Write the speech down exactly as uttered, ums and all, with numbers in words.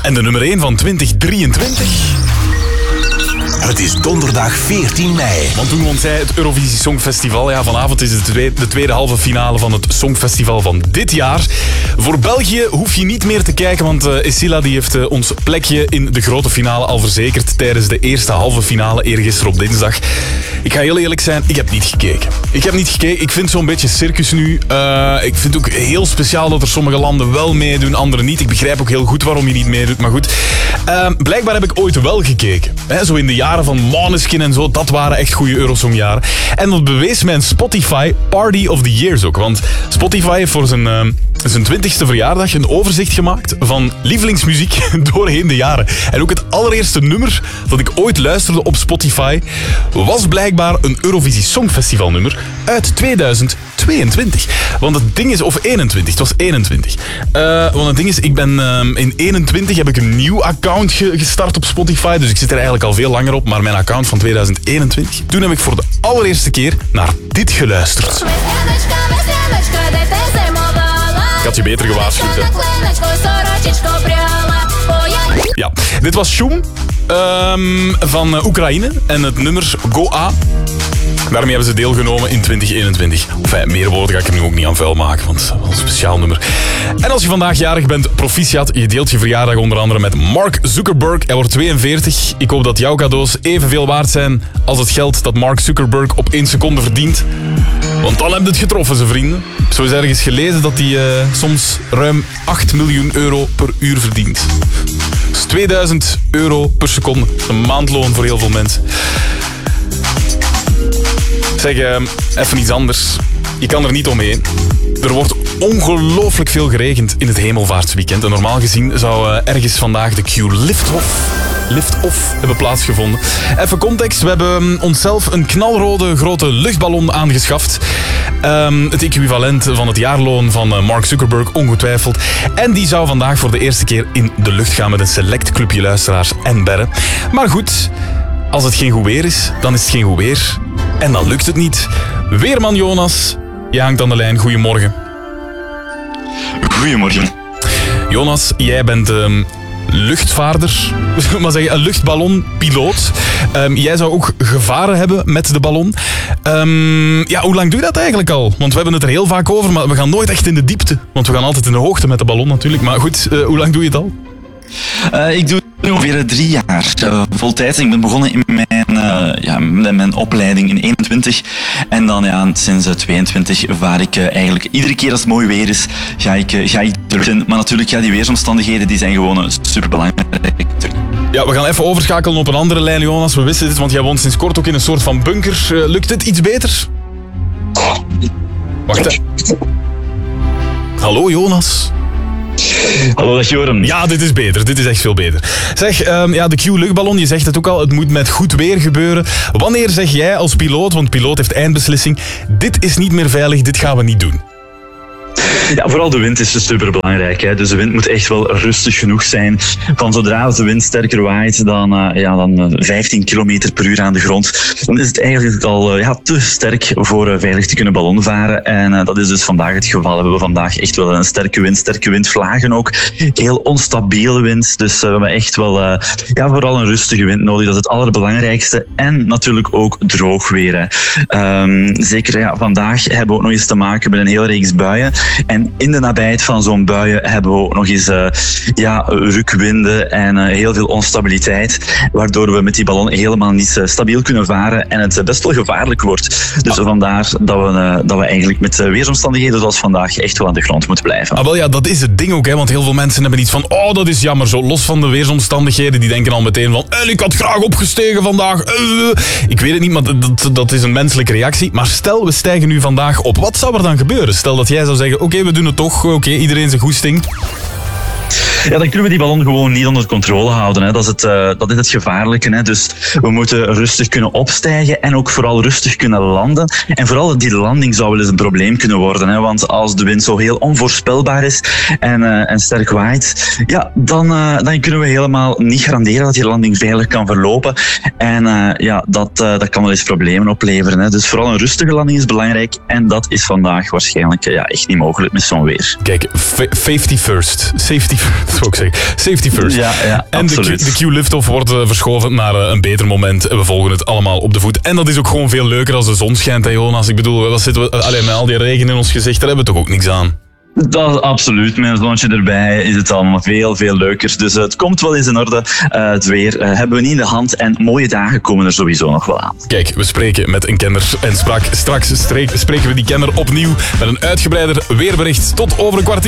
En de nummer één van twintig drieëntwintig... Het is donderdag veertien mei. Want toen won zij het Eurovisie Songfestival. Ja, vanavond is het de tweede, de tweede halve finale van het Songfestival van dit jaar. Voor België hoef je niet meer te kijken, want uh, Esila die heeft uh, ons plekje in de grote finale al verzekerd tijdens de eerste halve finale eergisteren op dinsdag. Ik ga heel eerlijk zijn, ik heb niet gekeken. Ik heb niet gekeken. Ik vind zo'n beetje circus nu. Uh, ik vind het ook heel speciaal dat er sommige landen wel meedoen, andere niet. Ik begrijp ook heel goed waarom je niet meedoet, maar goed. Uh, blijkbaar heb ik ooit wel gekeken. Hè, zo in de jaren van Måneskin en zo, dat waren echt goede Eurosongjaren. En dat bewees mijn Spotify Party of the Years ook. Want Spotify heeft voor zijn, uh, zijn twintigste verjaardag een overzicht gemaakt van lievelingsmuziek doorheen de jaren. En ook het allereerste nummer dat ik ooit luisterde op Spotify was blijkbaar een Eurovisie Songfestival nummer uit tweeduizend tweeëntwintig. Want het ding is, of eenentwintig, het was eenentwintig. Uh, want het ding is, ik ben uh, in eenentwintig heb ik een nieuw account ge- gestart op Spotify, dus ik zit er eigenlijk al veel langer op, maar mijn account van tweeduizend eenentwintig, toen heb ik voor de allereerste keer naar dit geluisterd. Ik had je beter gewaarschuwd, hè. Ja, dit was Shoom um, van uh, Oekraïne en het nummer Goa. Daarmee hebben ze deelgenomen in twintig eenentwintig. Enfin, meer woorden ga ik er nu ook niet aan vuil maken, want dat is een speciaal nummer. En als je vandaag jarig bent, proficiat. Je deelt je verjaardag onder andere met Mark Zuckerberg. Hij wordt tweeënveertig. Ik hoop dat jouw cadeaus evenveel waard zijn als het geld dat Mark Zuckerberg op één seconde verdient. Want dan heb je het getroffen, zijn vrienden. Zo is ergens gelezen dat hij uh, soms ruim acht miljoen euro per uur verdient. Dus tweeduizend euro per seconde. Een maandloon voor heel veel mensen. Zeg, uh, even iets anders. Je kan er niet omheen. Er wordt ongelooflijk veel geregend in het hemelvaartsweekend. En normaal gezien zou uh, ergens vandaag de Q-Lift-Off Lift-Off hebben plaatsgevonden. Even context. We hebben onszelf een knalrode grote luchtballon aangeschaft. Um, het equivalent van het jaarloon van uh, Mark Zuckerberg, ongetwijfeld. En die zou vandaag voor de eerste keer in de lucht gaan met een select clubje luisteraars en berren. Maar goed, als het geen goed weer is, dan is het geen goed weer. En dan lukt het niet. Weerman Jonas, je hangt aan de lijn. Goedemorgen. Goedemorgen. Jonas, jij bent um, luchtvaarder, maar zeg, een luchtballonpiloot. Um, jij zou ook gevaren hebben met de ballon. Um, ja, hoe lang doe je dat eigenlijk al? Want we hebben het er heel vaak over, maar we gaan nooit echt in de diepte. Want we gaan altijd in de hoogte met de ballon natuurlijk. Maar goed, uh, hoe lang doe je het al? Uh, ik doe nu ongeveer drie jaar uh, voltijds. Ik ben begonnen in mijn, uh, ja, met mijn opleiding in eenentwintig. En dan ja, sinds uh, tweeëntwintig vaar ik uh, eigenlijk iedere keer als het mooi weer is, ga ik, uh, ga ik terug in. Maar natuurlijk, ja, die weersomstandigheden die zijn gewoon uh, superbelangrijk. Ja, we gaan even overschakelen op een andere lijn, Jonas. We wisten dit, want jij woont sinds kort ook in een soort van bunker. Uh, lukt het iets beter? Wacht, hè. Hallo, Jonas. Hallo, dag Joren. Ja, dit is beter. Dit is echt veel beter. Zeg, um, ja, de Q-luchtballon, je zegt het ook al, het moet met goed weer gebeuren. Wanneer zeg jij als piloot, want piloot heeft eindbeslissing, dit is niet meer veilig, dit gaan we niet doen? Ja, vooral de wind is superbelangrijk. Hè. Dus de wind moet echt wel rustig genoeg zijn. Van zodra de wind sterker waait dan, uh, ja, dan vijftien kilometer per uur aan de grond, dan is het eigenlijk al uh, ja, te sterk voor uh, veilig te kunnen ballonvaren. En uh, dat is dus vandaag het geval. We hebben vandaag echt wel een sterke wind, sterke windvlagen ook. Heel onstabiele wind. Dus uh, we hebben echt wel uh, ja, vooral een rustige wind nodig. Dat is het allerbelangrijkste. En natuurlijk ook droog weer. Hè. Um, zeker ja, vandaag hebben we ook nog eens te maken met een hele reeks buien. En in de nabijheid van zo'n buien hebben we ook nog eens uh, ja, rukwinden en uh, heel veel onstabiliteit, waardoor we met die ballon helemaal niet uh, stabiel kunnen varen en het uh, best wel gevaarlijk wordt. Dus ah. vandaar dat we, uh, dat we eigenlijk met uh, weersomstandigheden zoals vandaag echt wel aan de grond moeten blijven. Ah, wel ja, dat is het ding ook, hè, want heel veel mensen hebben iets van, oh, dat is jammer, zo los van de weersomstandigheden, die denken al meteen van, eh, ik had graag opgestegen vandaag. Uh, ik weet het niet, maar dat, dat is een menselijke reactie. Maar stel, we stijgen nu vandaag op. Wat zou er dan gebeuren? Stel dat jij zou zeggen, oké, okay, we doen het toch, oké, okay, iedereen zijn goesting. Ja, dan kunnen we die ballon gewoon niet onder controle houden. Hè. Dat is het, uh, dat is het gevaarlijke. Hè. Dus we moeten rustig kunnen opstijgen en ook vooral rustig kunnen landen. En vooral die landing zou wel eens een probleem kunnen worden. Hè. Want als de wind zo heel onvoorspelbaar is en, uh, en sterk waait, ja, dan, uh, dan kunnen we helemaal niet garanderen dat die landing veilig kan verlopen. En uh, ja, dat, uh, dat kan wel eens problemen opleveren. Hè. Dus vooral een rustige landing is belangrijk. En dat is vandaag waarschijnlijk uh, ja, echt niet mogelijk met zo'n weer. Kijk, fa- safety first. Safety first. Dat zou ik zeggen. Safety first. Ja, ja, en de, absoluut. Q, de Q-lift-off wordt uh, verschoven naar uh, een beter moment. En we volgen het allemaal op de voet. En dat is ook gewoon veel leuker als de zon schijnt, hè, Jonas. Ik bedoel, wat zitten we, uh, allee, met al die regen in ons gezicht, daar hebben we toch ook niks aan. Dat is absoluut. Met een zonnetje erbij is het allemaal veel, veel leuker. Dus uh, het komt wel eens in orde. Uh, het weer uh, hebben we niet in de hand. En mooie dagen komen er sowieso nog wel aan. Kijk, we spreken met een kenner. En sprak, straks streek, spreken we die kenner opnieuw met een uitgebreider weerbericht. Tot over een kwartier.